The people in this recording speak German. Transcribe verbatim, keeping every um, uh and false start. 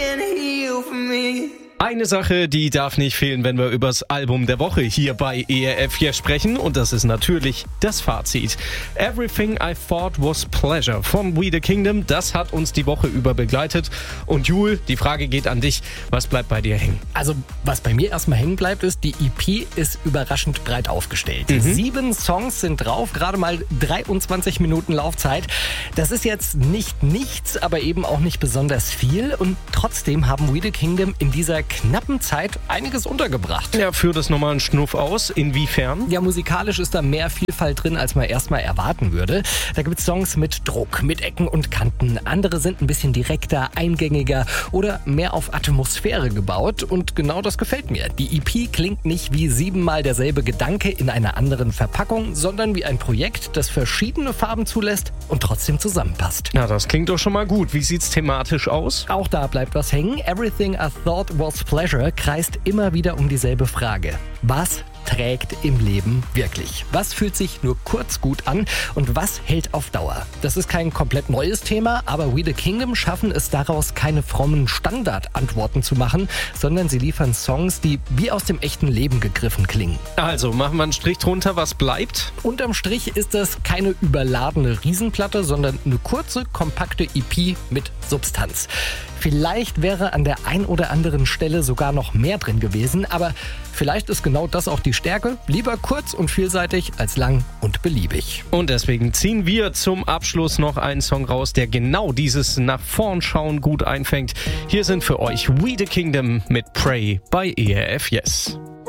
can heal for me. Eine Sache, die darf nicht fehlen, wenn wir übers Album der Woche hier bei E R F hier sprechen, und das ist natürlich das Fazit. Everything I Thought Was Pleasure von We The Kingdom, das hat uns die Woche über begleitet. Und Jul, die Frage geht an dich, was bleibt bei dir hängen? Also, was bei mir erstmal hängen bleibt, ist, die E P ist überraschend breit aufgestellt. Mhm. Sieben Songs sind drauf, gerade mal dreiundzwanzig Minuten Laufzeit. Das ist jetzt nicht nichts, aber eben auch nicht besonders viel. Und trotzdem haben We The Kingdom in dieser knappen Zeit einiges untergebracht. Ja, führ das nochmal einen Schnuff aus. Inwiefern? Ja, musikalisch ist da mehr Vielfalt drin, als man erstmal erwarten würde. Da gibt es Songs mit Druck, mit Ecken und Kanten. Andere sind ein bisschen direkter, eingängiger oder mehr auf Atmosphäre gebaut. Und genau das gefällt mir. Die E P klingt nicht wie siebenmal derselbe Gedanke in einer anderen Verpackung, sondern wie ein Projekt, das verschiedene Farben zulässt und trotzdem zusammenpasst. Na, das klingt doch schon mal gut. Wie sieht's thematisch aus? Auch da bleibt was hängen. Everything I Thought Was Pleasure kreist immer wieder um dieselbe Frage. Was trägt im Leben wirklich? Was fühlt sich nur kurz gut an und was hält auf Dauer? Das ist kein komplett neues Thema, aber We The Kingdom schaffen es daraus, keine frommen Standardantworten zu machen, sondern sie liefern Songs, die wie aus dem echten Leben gegriffen klingen. Also, machen wir einen Strich drunter, was bleibt? Unterm Strich ist das keine überladene Riesenplatte, sondern eine kurze, kompakte E P mit Substanz. Vielleicht wäre an der ein oder anderen Stelle sogar noch mehr drin gewesen, aber vielleicht ist genau das auch die Stärke. Lieber kurz und vielseitig als lang und beliebig. Und deswegen ziehen wir zum Abschluss noch einen Song raus, der genau dieses nach vorn schauen gut einfängt. Hier sind für euch We The Kingdom mit Pray bei E R F Yes.